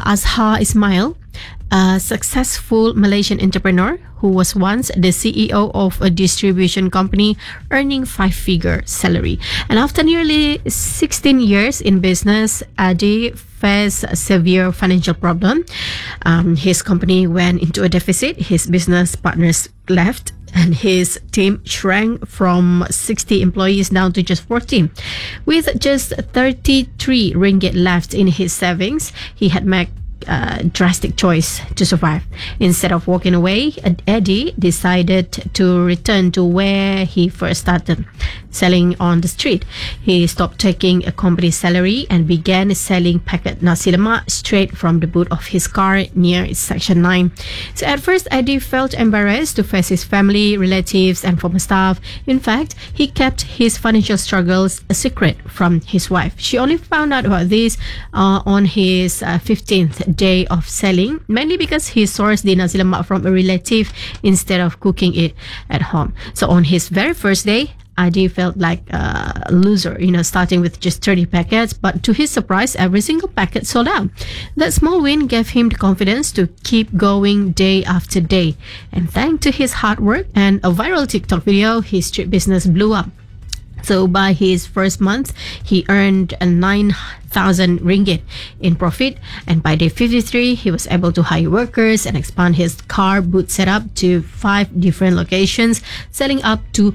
Azhar Ismail, a successful Malaysian entrepreneur who was once the CEO of a distribution company earning five-figure salary. And after nearly 16 years in business, Adi faced a severe financial problem. His company went into a deficit, his business partners left, and his team shrank from 60 employees down to just 14. With just 33 ringgit left in his savings, he had made a drastic choice to survive. Instead of walking away, Eddie decided to return to where he first started, selling on the street. He stopped taking a company salary and began selling packet nasi lemak straight from the boot of his car near Section 9. So at first, Eddie felt embarrassed to face his family, relatives, and former staff. In fact, he kept his financial struggles a secret from his wife. She only found out about this on his 15th day of selling, mainly because he sourced the nasi lemak from a relative instead of cooking it at home. So on his very first day, Adi felt like a loser, starting with just 30 packets, but to his surprise, every single packet sold out. That small win gave him the confidence to keep going day after day. And thanks to his hard work and a viral TikTok video, his street business blew up. So by his first month, he earned 9,000 ringgit in profit. And by day 53, he was able to hire workers and expand his car boot setup to 5 different locations, selling up to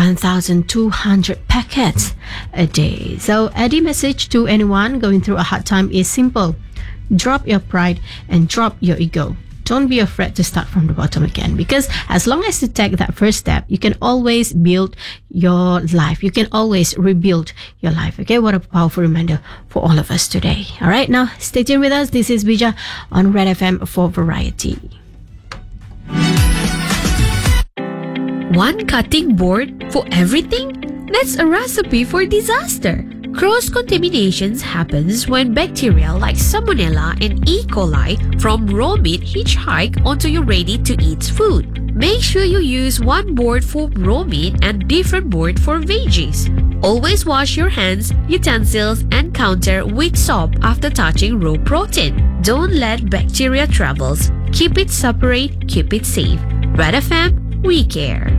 1,200 packets a day. So Eddie's message to anyone going through a hard time is simple. Drop your pride and drop your ego. Don't be afraid to start from the bottom again, because as long as you take that first step, you can always build your life. You can always rebuild your life. Okay, what a powerful reminder for all of us today. All right, now stay tuned with us. This is Bija on Red FM for Variety. One cutting board for everything? That's a recipe for disaster. Cross-contamination happens when bacteria like Salmonella and E. coli from raw meat hitchhike onto your ready-to-eat food. Make sure you use one board for raw meat and different board for veggies. Always wash your hands, utensils, and counter with soap after touching raw protein. Don't let bacteria travels. Keep it separate, keep it safe. Red FM, we care.